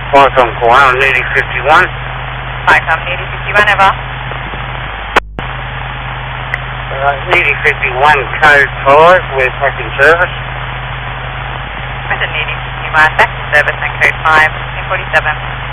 Python Koala, Needy 51. Python, Needy 51, over. Needy 51, code 5, we're back in service. Python, Needy 51, back in service and code 5, 47.